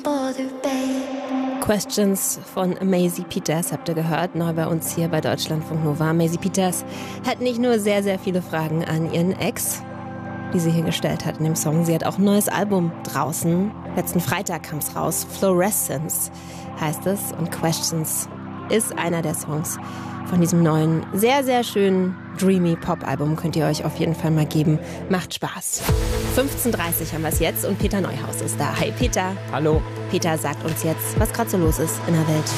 Questions von Maisie Peters habt ihr gehört, neu bei uns hier bei Deutschlandfunk Nova. Maisie Peters hat nicht nur sehr, sehr viele Fragen an ihren Ex, die sie hier gestellt hat in dem Song. Sie hat auch ein neues Album draußen. Letzten Freitag kam es raus. Fluorescence heißt es. Und Questions ist einer der Songs von diesem neuen, sehr, sehr schönen Dreamy Pop-Album. Könnt ihr euch auf jeden Fall mal geben. Macht Spaß. 15:30 Uhr haben wir es jetzt und Peter Neuhaus ist da. Hi Peter. Hallo. Peter sagt uns jetzt, was gerade so los ist in der Welt.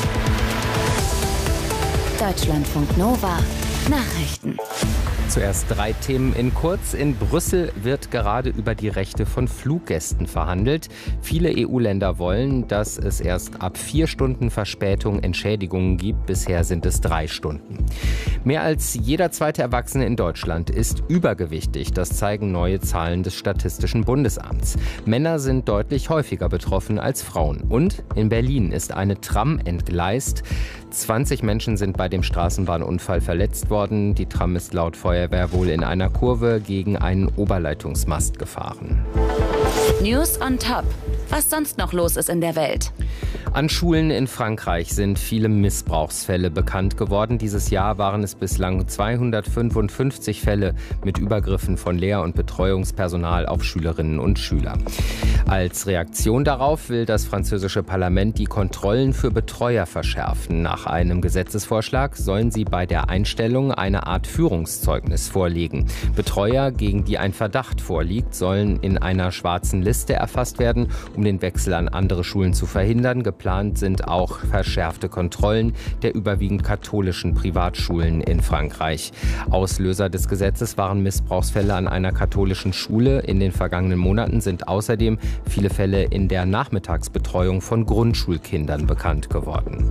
Deutschlandfunk Nova Nachrichten. Zuerst 3 Themen in kurz. In Brüssel wird gerade über die Rechte von Fluggästen verhandelt. Viele EU-Länder wollen, dass es erst ab 4 Stunden Verspätung Entschädigungen gibt. Bisher sind es 3 Stunden. Mehr als jeder zweite Erwachsene in Deutschland ist übergewichtig. Das zeigen neue Zahlen des Statistischen Bundesamts. Männer sind deutlich häufiger betroffen als Frauen. Und in Berlin ist eine Tram entgleist. 20 Menschen sind bei dem Straßenbahnunfall verletzt worden. Die Tram ist laut Feuerwehr wohl in einer Kurve gegen einen Oberleitungsmast gefahren. News on top. Was sonst noch los ist in der Welt. An Schulen in Frankreich sind viele Missbrauchsfälle bekannt geworden. Dieses Jahr waren es bislang 255 Fälle mit Übergriffen von Lehr- und Betreuungspersonal auf Schülerinnen und Schüler. Als Reaktion darauf will das französische Parlament die Kontrollen für Betreuer verschärfen. Nach einem Gesetzesvorschlag sollen sie bei der Einstellung eine Art Führungszeugnis vorlegen. Betreuer, gegen die ein Verdacht vorliegt, sollen in einer schwarzen Liste erfasst werden, um den Wechsel an andere Schulen zu verhindern. Geplant sind auch verschärfte Kontrollen der überwiegend katholischen Privatschulen in Frankreich. Auslöser des Gesetzes waren Missbrauchsfälle an einer katholischen Schule. In den vergangenen Monaten sind außerdem viele Fälle in der Nachmittagsbetreuung von Grundschulkindern bekannt geworden.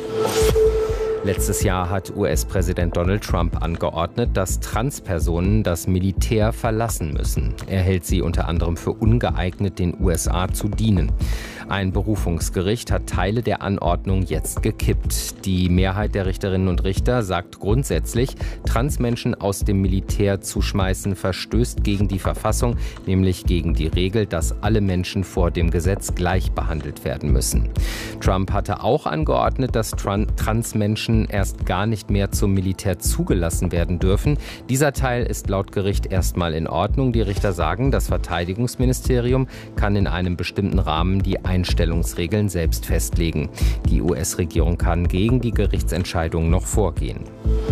Letztes Jahr hat US-Präsident Donald Trump angeordnet, dass Transpersonen das Militär verlassen müssen. Er hält sie unter anderem für ungeeignet, den USA zu dienen. Ein Berufungsgericht hat Teile der Anordnung jetzt gekippt. Die Mehrheit der Richterinnen und Richter sagt grundsätzlich, Transmenschen aus dem Militär zu schmeißen verstößt gegen die Verfassung, nämlich gegen die Regel, dass alle Menschen vor dem Gesetz gleich behandelt werden müssen. Trump hatte auch angeordnet, dass Transmenschen erst gar nicht mehr zum Militär zugelassen werden dürfen. Dieser Teil ist laut Gericht erstmal in Ordnung. Die Richter sagen, das Verteidigungsministerium kann in einem bestimmten Rahmen die Einstellungsregeln selbst festlegen. Die US-Regierung kann gegen die Gerichtsentscheidung noch vorgehen.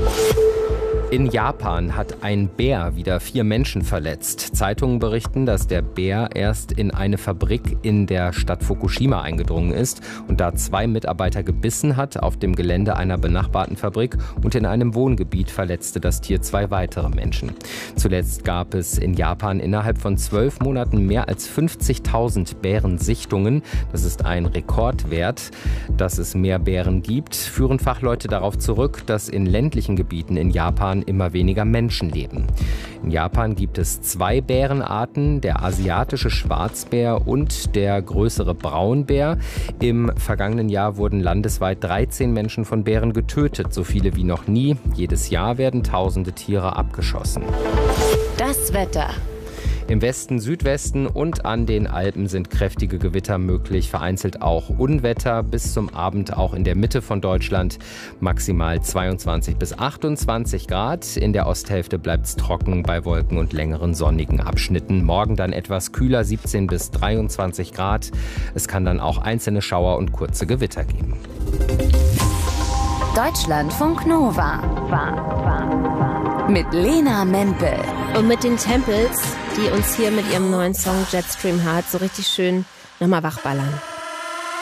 In Japan hat ein Bär wieder 4 Menschen verletzt. Zeitungen berichten, dass der Bär erst in eine Fabrik in der Stadt Fukushima eingedrungen ist und da 2 Mitarbeiter gebissen hat auf dem Gelände einer benachbarten Fabrik, und in einem Wohngebiet verletzte das Tier 2 weitere Menschen. Zuletzt gab es in Japan innerhalb von 12 Monaten mehr als 50.000 Bärensichtungen. Das ist ein Rekordwert. Dass es mehr Bären gibt, führen Fachleute darauf zurück, dass in ländlichen Gebieten in Japan immer weniger Menschen leben. In Japan gibt es 2 Bärenarten, der asiatische Schwarzbär und der größere Braunbär. Im vergangenen Jahr wurden landesweit 13 Menschen von Bären getötet, so viele wie noch nie. Jedes Jahr werden tausende Tiere abgeschossen. Das Wetter. Im Westen, Südwesten und an den Alpen sind kräftige Gewitter möglich, vereinzelt auch Unwetter, bis zum Abend auch in der Mitte von Deutschland maximal 22 bis 28 Grad. In der Osthälfte bleibt es trocken bei Wolken und längeren sonnigen Abschnitten. Morgen dann etwas kühler, 17 bis 23 Grad. Es kann dann auch einzelne Schauer und kurze Gewitter geben. Deutschlandfunk Nova. Mit Lena Mempel. Und mit den Tempels, die uns hier mit ihrem neuen Song Jetstream Heart so richtig schön nochmal wachballern.